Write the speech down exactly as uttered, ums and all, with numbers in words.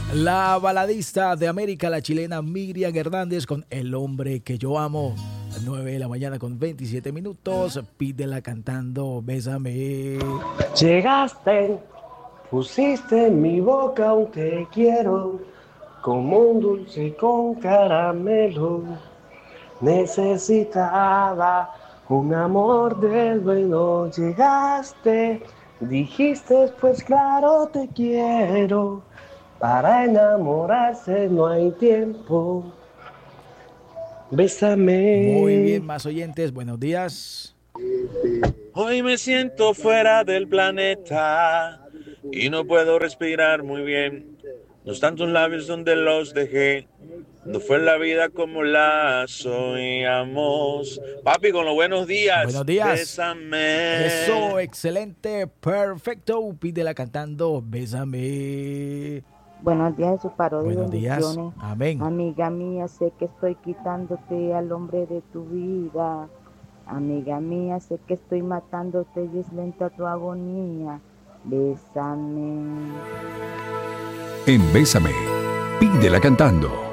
La baladista de América, la chilena Miriam Hernández con El hombre que yo amo. nueve de la mañana con veintisiete minutos. Pídela cantando Bésame. Llegaste, pusiste en mi boca un te quiero, como un dulce con caramelo. Necesitaba un amor del bueno. Llegaste, dijiste pues claro te quiero. Para enamorarse no hay tiempo. Muy Bésame. bien, más oyentes, buenos días. Hoy me siento fuera del planeta y no puedo respirar muy bien. Los tantos labios donde los dejé, no fue la vida como la soñamos. Papi, con los buenos días, Buenos días. bésame. Eso, excelente, perfecto. Pídela cantando Bésame. Buenos días, su parodia y Buenos días. bendiciones. Amén. Amiga mía, sé que estoy quitándote al hombre de tu vida. Amiga mía, sé que estoy matándote y es lenta tu agonía. Bésame. En Bésame, pídela cantando.